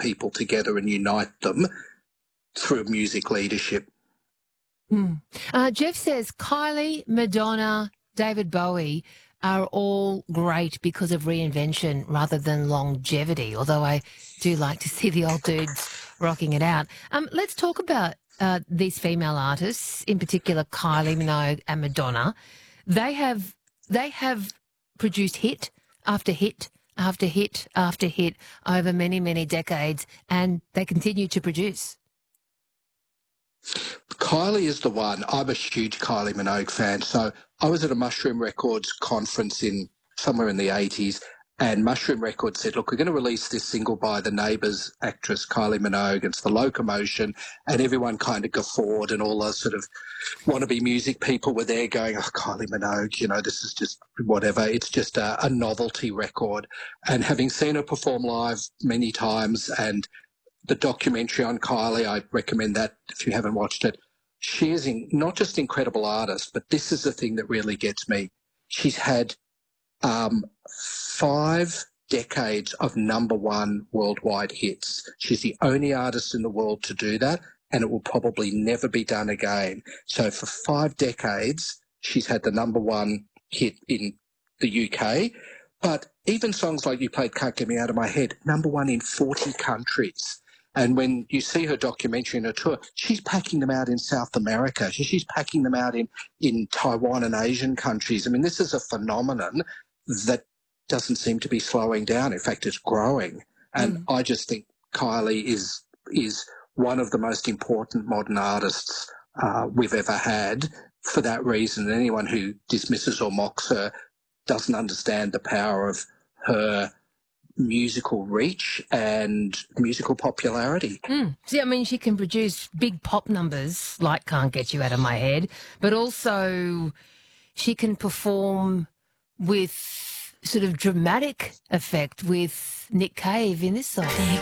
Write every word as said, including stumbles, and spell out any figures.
people together and unite them through music leadership. Hmm. Uh, Jeff says Kylie, Madonna, David Bowie are all great because of reinvention rather than longevity, although I do like to see the old dudes rocking it out. Um, let's talk about uh, these female artists, in particular Kylie Minogue and Madonna. They have they have produced hit after hit after hit after hit over many, many decades, and they continue to produce. Kylie is the one. I'm a huge Kylie Minogue fan. So I was at a Mushroom Records conference in somewhere in the eighties, and Mushroom Records said, look, we're going to release this single by the Neighbours actress Kylie Minogue. It's The Locomotion, and everyone kind of guffawed, and all those sort of wannabe music people were there going, oh, Kylie Minogue, you know, this is just whatever. It's just a, a novelty record. And having seen her perform live many times, and the documentary on Kylie, I recommend that if you haven't watched it. She is in, not just incredible artist, but this is the thing that really gets me. She's had um, five decades of number one worldwide hits. She's the only artist in the world to do that, and it will probably never be done again. So for five decades, she's had the number one hit in the U K. But even songs like you played Can't Get Me Out of My Head, number one in forty countries. And when you see her documentary and her tour, she's packing them out in South America. She's packing them out in, in Taiwan and Asian countries. I mean, this is a phenomenon that doesn't seem to be slowing down. In fact, it's growing. And mm. I just think Kylie is is one of the most important modern artists uh, we've ever had for that reason. And anyone who dismisses or mocks her doesn't understand the power of her musical reach and musical popularity. Mm. See, I mean, she can produce big pop numbers like Can't Get You Out of My Head, but also she can perform with sort of dramatic effect with Nick Cave in this song.